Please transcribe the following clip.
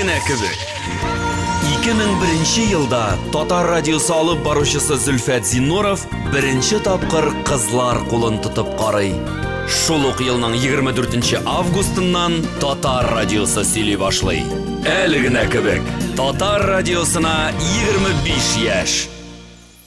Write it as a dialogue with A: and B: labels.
A: Әлегенә кебек. 2001 елда Татар радиосы алып баручысы Зөлфәт Зиннуров беренче тапкыр кызлар кулын тотып карый. Шул ук елның 24 августыннан Татар радиосы сөйли башлый. Әлегенә кебек. Татар радиосына 25 яшь.